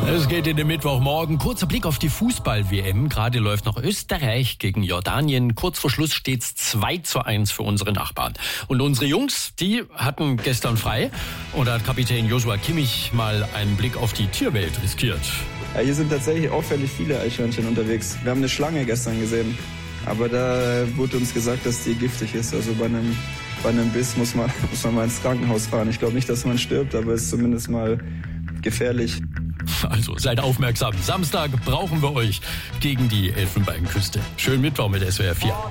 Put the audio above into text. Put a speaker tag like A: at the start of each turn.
A: Es geht in den Mittwochmorgen. Kurzer Blick auf die Fußball-WM. Gerade läuft noch Österreich gegen Jordanien. Kurz vor Schluss steht's 2:1 für unsere Nachbarn. Und unsere Jungs, die hatten gestern frei. Und da hat Kapitän Joshua Kimmich mal einen Blick auf die Tierwelt riskiert.
B: Ja, hier sind tatsächlich auffällig viele Eichhörnchen unterwegs. Wir haben eine Schlange gestern gesehen. Aber da wurde uns gesagt, dass die giftig ist. Also bei einem Biss muss man mal ins Krankenhaus fahren. Ich glaube nicht, dass man stirbt, aber es ist zumindest mal gefährlich.
A: Also seid aufmerksam. Samstag brauchen wir euch gegen die Elfenbeinküste. Schönen Mittwoch mit SWR 4.